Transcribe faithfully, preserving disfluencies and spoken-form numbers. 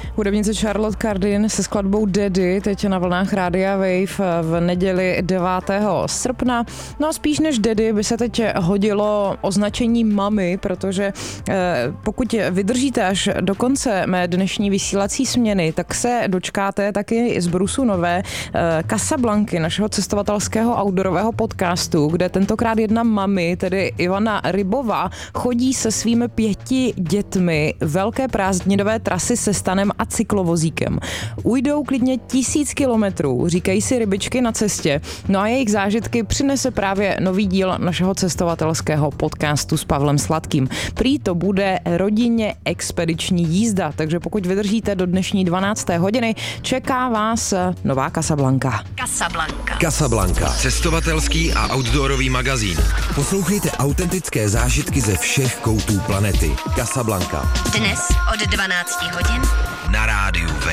Hudebnice Charlotte Cardin se skladbou Daddy teď na vlnách Rádia Wave v neděli devátého srpna. No a spíš než Daddy by se teď hodilo označení mami, protože eh, pokud vydržíte až do konce mé dnešní vysílací směny, tak se dočkáte taky z brusu nové eh, Casablanky, našeho cestovatelského outdoorového podcastu, kde tentokrát jedna mami, tedy Ivana Rybová, chodí se svými pěti dětmi velké prázdninové trasy se stanem a cyklovozíkem. Ujdou klidně tisíc kilometrů, říkají si rybičky na cestě, no a jejich zážitky přinese právě nový díl našeho cestovatelského podcastu s Pavlem Sladkým. Prý to bude rodinně expediční jízda, takže pokud vydržíte do dnešní dvanácté hodiny, čeká vás nová Casablanca. Casablanca. Casablanca. Cestovatelský a outdoorový magazín. Poslouchejte autentické zážitky ze všech koutů planety. Casablanca. Dnes od dvanácti hodin na rádiu